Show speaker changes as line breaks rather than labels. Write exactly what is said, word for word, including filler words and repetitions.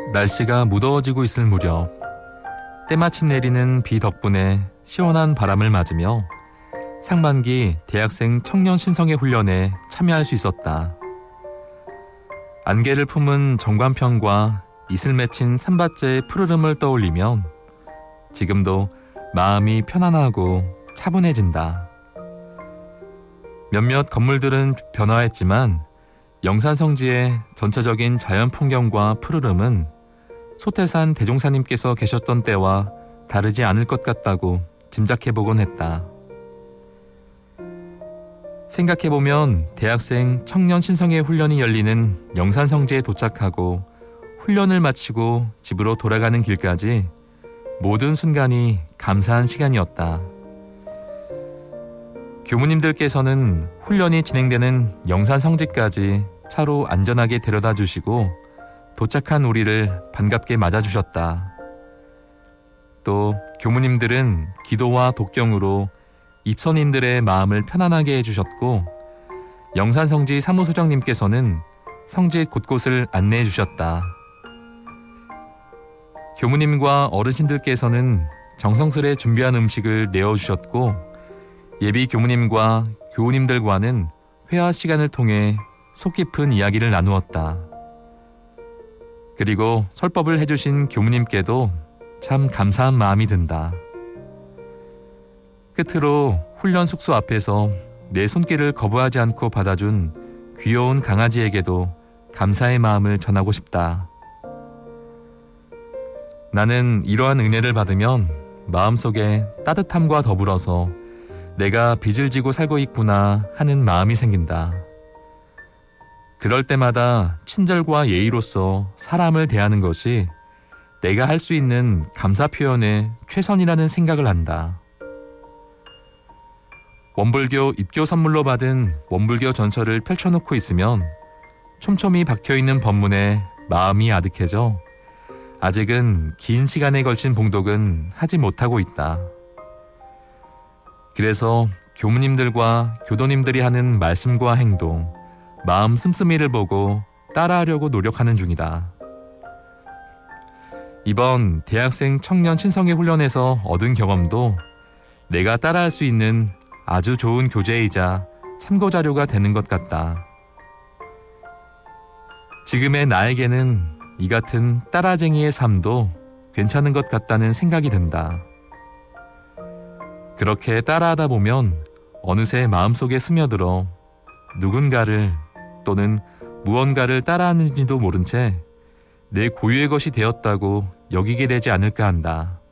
날씨가 무더워지고 있을 무렵 때마침 내리는 비 덕분에 시원한 바람을 맞으며 상반기 대학생 청년 신성의 훈련에 참여할 수 있었다. 안개를 품은 정관편과 이슬 맺힌 산밭의 푸르름을 떠올리면 지금도 마음이 편안하고 차분해진다. 몇몇 건물들은 변화했지만 영산성지의 전체적인 자연 풍경과 푸르름은 소태산 대종사님께서 계셨던 때와 다르지 않을 것 같다고 짐작해보곤 했다. 생각해보면 대학생 청년 신성의 훈련이 열리는 영산성지에 도착하고 훈련을 마치고 집으로 돌아가는 길까지 모든 순간이 감사한 시간이었다. 교무님들께서는 훈련이 진행되는 영산성지까지 차로 안전하게 데려다 주시고 도착한 우리를 반갑게 맞아주셨다. 또 교무님들은 기도와 독경으로 입선인들의 마음을 편안하게 해주셨고 영산성지 사무소장님께서는 성지 곳곳을 안내해 주셨다. 교무님과 어르신들께서는 정성스레 준비한 음식을 내어주셨고 예비 교무님과 교우님들과는 회화 시간을 통해 속 깊은 이야기를 나누었다. 그리고 설법을 해주신 교무님께도 참 감사한 마음이 든다. 끝으로 훈련 숙소 앞에서 내 손길을 거부하지 않고 받아준 귀여운 강아지에게도 감사의 마음을 전하고 싶다. 나는 이러한 은혜를 받으면 마음속에 따뜻함과 더불어서 내가 빚을 지고 살고 있구나 하는 마음이 생긴다. 그럴 때마다 친절과 예의로서 사람을 대하는 것이 내가 할 수 있는 감사 표현의 최선이라는 생각을 한다. 원불교 입교 선물로 받은 원불교 전설을 펼쳐놓고 있으면 촘촘히 박혀있는 법문에 마음이 아득해져 아직은 긴 시간에 걸친 봉독은 하지 못하고 있다. 그래서 교무님들과 교도님들이 하는 말씀과 행동, 마음 씀씀이를 보고 따라하려고 노력하는 중이다. 이번 대학생 청년 신성의 훈련에서 얻은 경험도 내가 따라할 수 있는 아주 좋은 교재이자 참고자료가 되는 것 같다. 지금의 나에게는 이 같은 따라쟁이의 삶도 괜찮은 것 같다는 생각이 든다. 그렇게 따라하다 보면 어느새 마음속에 스며들어 누군가를 또는 무언가를 따라하는지도 모른 채 내 고유의 것이 되었다고 여기게 되지 않을까 한다.